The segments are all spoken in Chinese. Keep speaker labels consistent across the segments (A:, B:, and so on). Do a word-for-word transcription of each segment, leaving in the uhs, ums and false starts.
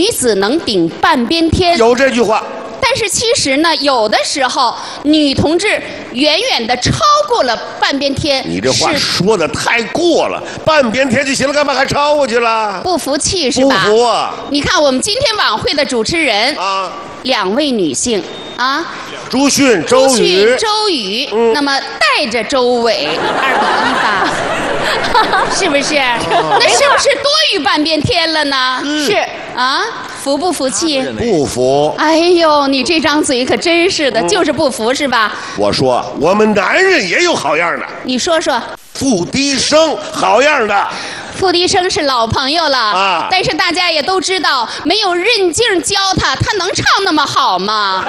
A: 女子能顶半边天。
B: 有这句话。
A: 但是其实呢，有的时候女同志远远的超过了半边天。
B: 你这话说的太过了，半边天就行了，干嘛还超过去了？
A: 不服气是吧？
B: 不服啊！
A: 你看我们今天晚会的主持人
B: 啊，
A: 两位女性啊，
B: 朱迅、周
A: 朱
B: 宇、
A: 迅、周宇，嗯、那么带着周伟，二比一吧，是不是？那是不是多于半边天了呢？
B: 嗯、
A: 是啊。服不服气？
B: 不服！
A: 哎呦，你这张嘴可真是的，嗯、就是不服是吧？
B: 我说，我们男人也有好样的。
A: 你说说。
B: 付笛声，好样的。
A: 付笛声是老朋友了啊，但是大家也都知道，没有任静教他，他能唱那么好吗？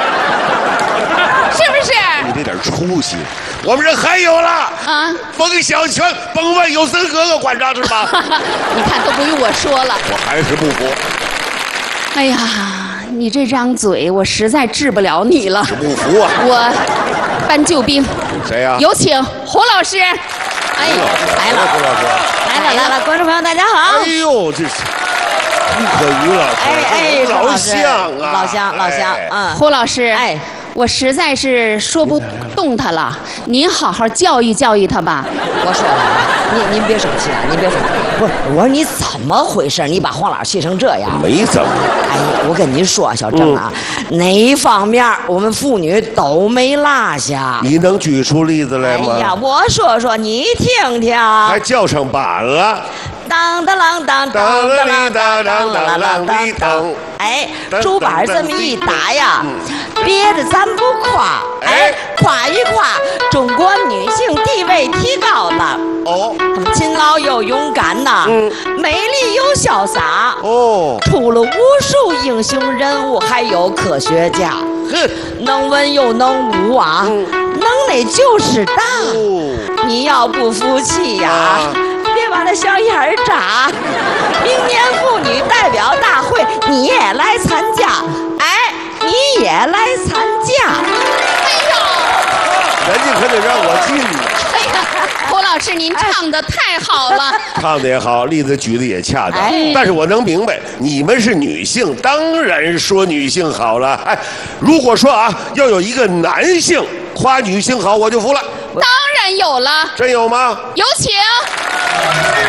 A: 是不是？
B: 你这点出息。我们这还有了啊！冯小泉、甭问有森哥哥管着是吧？
A: 你看都不用我说了。
B: 我还是不服。
A: 哎呀，你这张嘴，我实在治不了你了。
B: 不服啊！
A: 我搬救兵。
B: 谁呀、啊？
A: 有请胡老师。哎，来了，
C: 胡老师，来了来了，观众朋友大家好。
B: 哎呦，这是不可于老师，
C: 哎哎，
B: 老乡啊，
C: 老乡老乡，嗯，
A: 胡老师，哎。我实在是说不动他了，您好好教育教育他吧。
C: 我说了，您您别生气啊，您别生气。不是，我说你怎么回事？你把黄老气成这样？
B: 没怎么。
C: 哎呀，我跟你说，小郑啊，嗯、哪一方面我们妇女都没落下。
B: 你能举出例子来吗？
C: 哎呀，我说说你听听。
B: 还叫上板了。
C: 当当啷当当当啷当当啷啷当当。哎，竹板这么一打呀，别的咱不夸，哎，夸一夸中国女性地位提高了。哦，她们勤劳又勇敢呐，嗯，美丽又潇洒。哦，出了无数英雄人物，还有科学家，哼，能文又能武啊，嗯、能耐就是大。哦、你要不服气呀、啊？别把那小眼儿眨！明年妇女代表大会你也来参加，哎，你也来参加。
A: 哎呦，
B: 人家可得让我进呢。
A: 哎呀，胡老师您唱的太好了，
B: 唱的也好，例子举的也恰当。哎、但是我能明白，你们是女性，当然说女性好了。哎，如果说啊，要有一个男性夸女性好，我就服了。
A: 当然有了。
B: 真有吗？
A: 有请。